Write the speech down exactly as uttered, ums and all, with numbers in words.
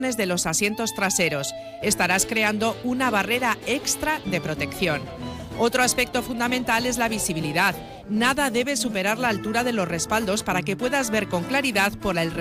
de los asientos traseros. Estarás creando una barrera extra de protección. Otro aspecto fundamental es la visibilidad. Nada debe superar la altura de los respaldos para que puedas ver con claridad por el